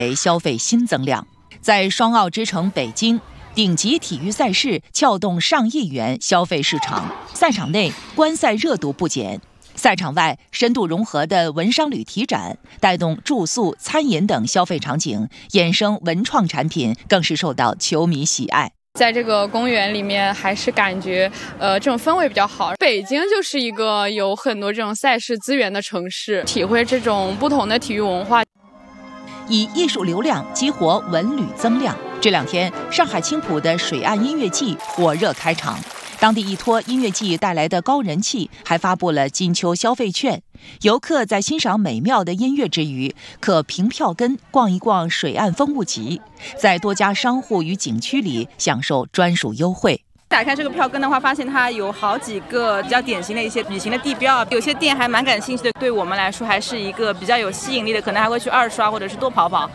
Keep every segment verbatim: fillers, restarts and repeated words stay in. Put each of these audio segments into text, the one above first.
为消费新增量。在双奥之城北京，顶级体育赛事撬动上亿元消费市场，赛场内观赛热度不减。赛场外深度融合的文商旅体展，带动住宿、餐饮等消费场景，衍生文创产品更是受到球迷喜爱。 在这个公园里面，还是感觉呃这种氛围比较好。北京就是一个有很多这种赛事资源的城市，体会这种不同的体育文化。 以艺术流量激活文旅增量。这两天，上海青浦的水岸音乐季火热开场。当地依托音乐季带来的高人气，还发布了金秋消费券。游客在欣赏美妙的音乐之余，可凭票根逛一逛水岸风物集，在多家商户与景区里享受专属优惠。 打开这个票根的话，发现它有好几个比较典型的一些旅行的地标，有些店还蛮感兴趣的，对我们来说还是一个比较有吸引力的，可能还会去二刷或者是多跑跑。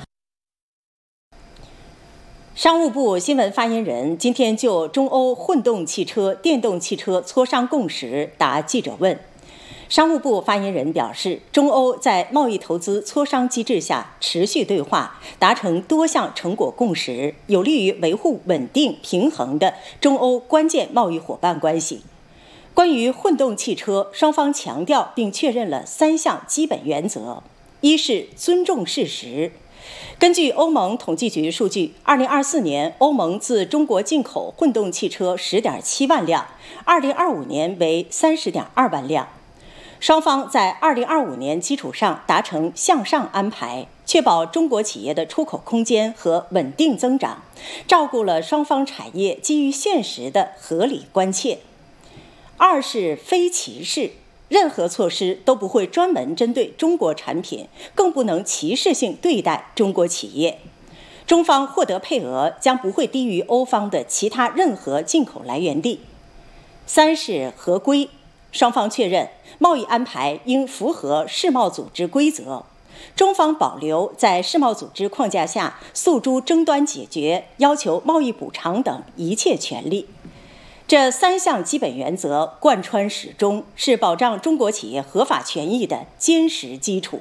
商务部新闻发言人今天就中欧混动汽车、电动汽车磋商共识答记者问。商务部发言人表示，中欧在贸易投资磋商机制下持续对话，达成多项成果共识，有利于维护稳定平衡的中欧关键贸易伙伴关系。关于混动汽车，双方强调并确认了三项基本原则：一是尊重事实。根据欧盟统计局数据，二零二四年欧盟自中国进口混动汽车十点七万辆，二零二五年为三十点二万辆。双方在二零二五年基础上达成向上安排，确保中国企业的出口空间和稳定增长，照顾了双方产业基于现实的合理关切。二是非歧视。任何措施都不会专门针对中国产品，更不能歧视性对待中国企业。中方获得配额将不会低于欧方的其他任何进口来源地。三是合规，双方确认贸易安排应符合世贸组织规则，中方保留在世贸组织框架下诉诸争端解决、要求贸易补偿等一切权利。这三项基本原则贯穿始终，是保障中国企业合法权益的坚实基础。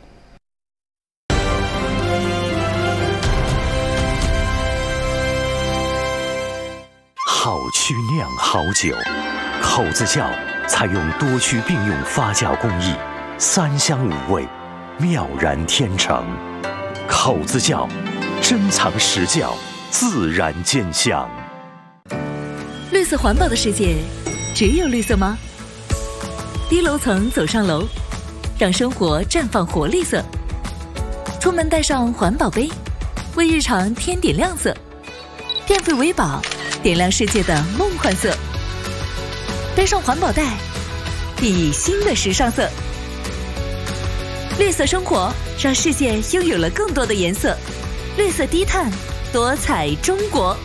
好曲酿好酒，口子窖采用多区并用发酵工艺，三香五味，妙然天成。口子窖，珍藏实窖，自然见香。 绿色环保的世界，只有绿色吗？低楼层走上楼，让生活绽放活力色。出门带上环保杯，为日常添点亮色。电费为宝，点亮世界的梦幻色。背上环保袋，熠熠新的时尚色。绿色生活，让世界拥有了更多的颜色。绿色低碳，多彩中国。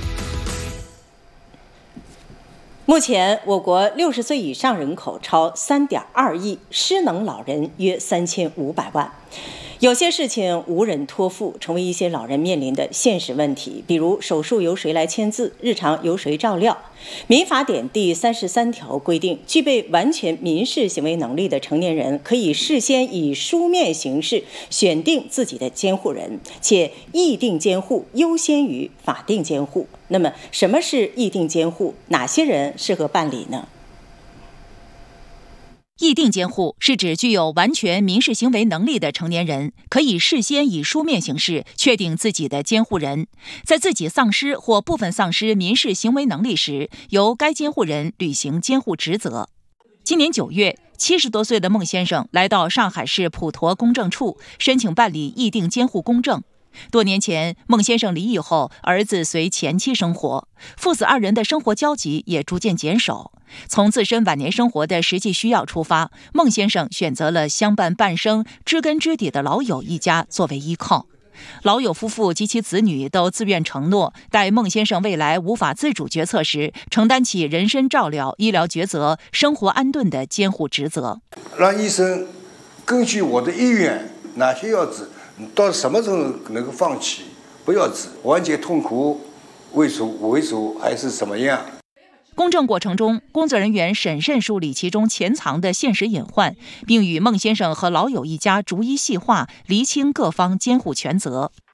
目前，我国六十岁以上人口超三点二亿，失能老人约三千五百万。有些事情无人托付，成为一些老人面临的现实问题，比如手术由谁来签字，日常由谁照料。民法典第三十三条规定，具备完全民事行为能力的成年人，可以事先以书面形式选定自己的监护人，且议定监护优先于法定监护。那么，什么是议定监护？哪些人适合办理呢？ 议定监护是指具有完全民事行为能力的成年人，可以事先以书面形式确定自己的监护人，在自己丧失或部分丧失民事行为能力时，由该监护人履行监护职责。今年九月，七十多岁的孟先生来到上海市普陀公证处申请办理议定监护公证。多年前，孟先生离异后，儿子随前妻生活，父子二人的生活交集也逐渐减少。从自身晚年生活的实际需要出发，孟先生选择了相伴半生、知根知底的老友一家作为依靠。老友夫妇及其子女都自愿承诺，待孟先生未来无法自主决策时，承担起人身照料、医疗抉择、生活安顿的监护职责。 让医生根据我的意愿，哪些要治，到什么时候能够放弃，不要治，缓解痛苦，为主为主还是什么样？ 公证过程中，工作人员审慎梳理其中潜藏的现实隐患，并与孟先生和老友一家逐一细化，厘清各方监护权责。